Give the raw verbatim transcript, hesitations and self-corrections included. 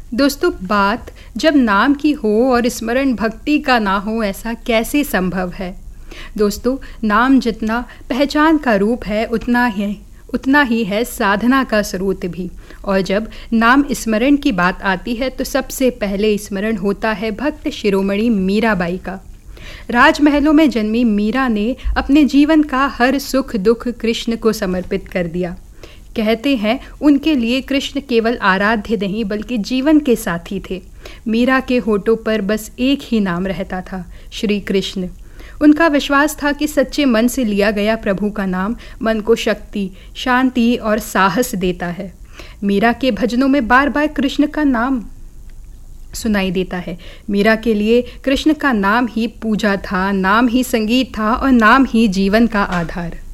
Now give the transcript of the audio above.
दोस्तों, बात जब नाम की हो और स्मरण भक्ति का ना हो, ऐसा कैसे संभव है। दोस्तों, नाम जितना पहचान का रूप है उतना ही उतना ही है साधना का स्रोत भी। और जब नाम स्मरण की बात आती है तो सबसे पहले स्मरण होता है भक्त शिरोमणि मीराबाई का। राजमहलों में जन्मी मीरा ने अपने जीवन का हर सुख दुख कृष्ण को समर्पित कर दिया। कहते हैं उनके लिए कृष्ण केवल आराध्य नहीं बल्कि जीवन के साथी थे। मीरा के होठों पर बस एक ही नाम रहता था, श्री कृष्ण। उनका विश्वास था कि सच्चे मन से लिया गया प्रभु का नाम मन को शक्ति, शांति और साहस देता है। मीरा के भजनों में बार बार कृष्ण का नाम सुनाई देता है। मीरा के लिए कृष्ण का नाम ही पूजा था, नाम ही संगीत था और नाम ही जीवन का आधार।